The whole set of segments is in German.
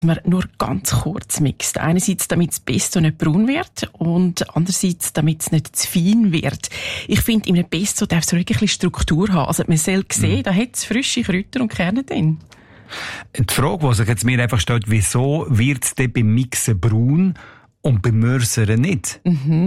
man nur ganz kurz mixt. Einerseits, damit das Pesto nicht braun wird und andererseits, damit es nicht zu fein wird. Ich finde, in einem Pesto darf es wirklich ein bisschen Struktur haben. Also man soll sehen, da hat es frische Kräuter und Kerne drin. Die Frage, die sich jetzt mir einfach stellt, wieso wird es denn beim Mixen braun und beim Mörsern nicht?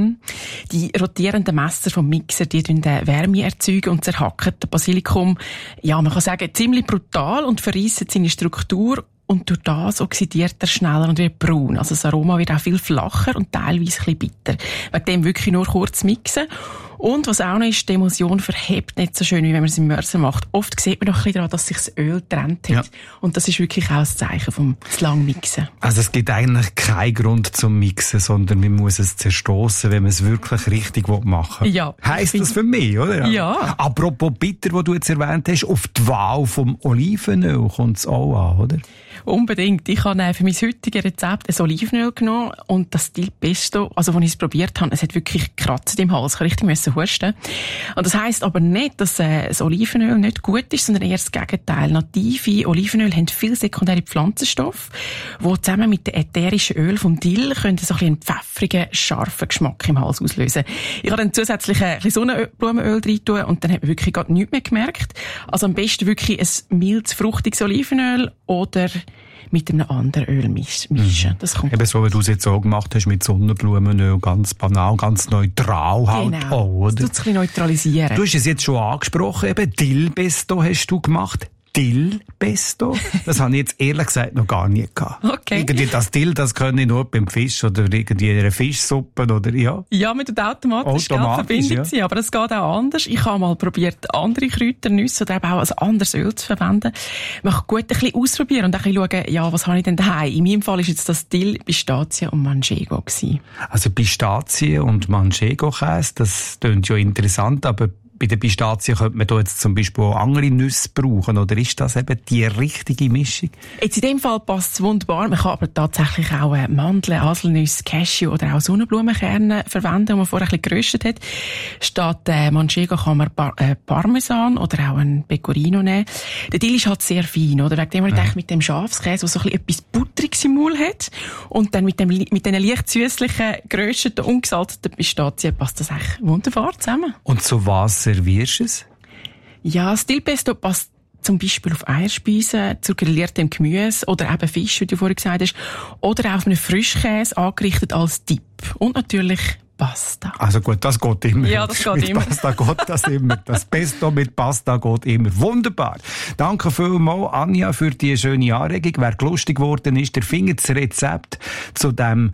Die rotierenden Messer vom Mixer, die Wärme erzeugen und zerhacken das Basilikum, ja, man kann sagen, ziemlich brutal und verreissen seine Struktur. Und durch das oxidiert er schneller und wird braun. Also das Aroma wird auch viel flacher und teilweise ein bisschen bitter. Wegen dem wirklich nur kurz mixen. Und was auch noch ist, die Emulsion verhebt nicht so schön, wie wenn man es im Mörser macht. Oft sieht man doch ein bisschen daran, dass sich das Öl getrennt hat. Ja. Und das ist wirklich auch das Zeichen vom zu lang Mixen. Also es gibt eigentlich keinen Grund zum Mixen, sondern man muss es zerstossen, wenn man es wirklich richtig machen will. Ja. Heisst das für mich, oder? Ja. Apropos bitter, was du jetzt erwähnt hast, auf die Wahl vom Olivenöl kommt es auch an, oder? Unbedingt. Ich habe für mein heutiges Rezept ein Olivenöl genommen und das Dill Pesto, also als ich es probiert habe, es hat wirklich gekratzt im Hals. Ich musste richtig husten. Und das heisst aber nicht, dass das Olivenöl nicht gut ist, sondern eher das Gegenteil. Native Olivenöl haben viele sekundäre Pflanzenstoffe, die zusammen mit den ätherischen Öl vom Dill können so ein einen pfeffrigen, scharfen Geschmack im Hals auslösen. Ich habe dann zusätzlich ein bisschen Sonnenblumenöl rein tun und dann hat man wirklich gar nichts mehr gemerkt. Also am besten wirklich ein mildes, fruchtiges Olivenöl oder mit einem anderen Öl mischen. Das kommt eben so, wie du es jetzt auch gemacht hast, mit Sonnenblumenöl, ganz banal, ganz neutral halt genau. auch, oder? Das tut es ein bisschen neutralisieren. Du hast es jetzt schon angesprochen, eben Dill-Pesto hast du gemacht. Dill-Pesto? Das habe ich jetzt ehrlich gesagt noch gar nie gehabt. Okay. Irgendwie das Dill, das kann ich nur beim Fisch oder irgendwie in einer Fischsuppe oder ja. Ja, mit der automatisch verbindet sie, aber das geht auch anders. Ich habe mal probiert, andere Kräuter, Nüsse oder eben auch ein anderes Öl zu verwenden. Man kann gut ein bisschen ausprobieren und ein bisschen schauen, ja, was habe ich denn daheim? In meinem Fall ist jetzt das Dill, Pistazie und Manchego gewesen. Also Pistazie und Manchego-Käse, das klingt ja interessant, aber bei der Pistazie könnte man da jetzt zum Beispiel auch andere Nüsse brauchen, oder ist das eben die richtige Mischung? Jetzt in dem Fall passt es wunderbar. Man kann aber tatsächlich auch Mandeln, Haselnüsse, Cashew oder auch Sonnenblumenkerne verwenden, die man vorher ein bisschen geröstet hat. Statt Manchego kann man Parmesan oder auch ein Pecorino nehmen. Der Dill ist halt sehr fein, oder? Wegen dem habe ich gedacht, mit dem Schafskäse, der so ein bisschen etwas Butteriges im Maul hat, und dann mit diesen leicht süßlichen, gerösteten, ungesalzten Pistazien passt das echt wunderbar zusammen. Und zu was servierst du es? Ja, das Dill-Pesto passt zum Beispiel auf Eierspeisen, zu grilliertem Gemüse oder eben Fisch, wie du vorhin gesagt hast, oder auch auf einen Frischkäse angerichtet als Dip. Und natürlich Pasta. Also gut, das geht immer. Ja, das geht mit immer. Pasta geht das immer. Das Pesto mit Pasta geht immer. Wunderbar. Danke vielmals, Anja, für die schöne Anregung. Wer lustig geworden ist, der findet das Rezept zu dem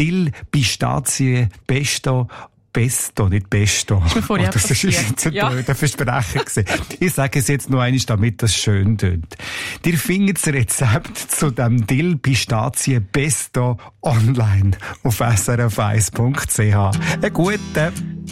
Dill-Pistazie-Pesto. Pesto, nicht Pesto. Das ist jetzt ein blöder Versprecher gewesen. Ich sage es jetzt noch einmal, damit das schön tönt. Ihr findet das Rezept zu dem Dill-Pistazie-Pesto online auf srf1.ch. Einen guten